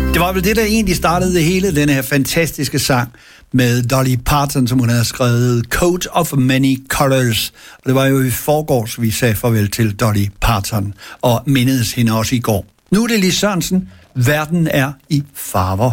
Det var vel det, der egentlig startede det hele, den her fantastiske sang med Dolly Parton, som hun havde skrevet Coat of Many Colors. Og det var jo i forgårs, vi sagde farvel til Dolly Parton, og mindedes hende også i går. Nu er det Lis Sørensen. Verden er i farver.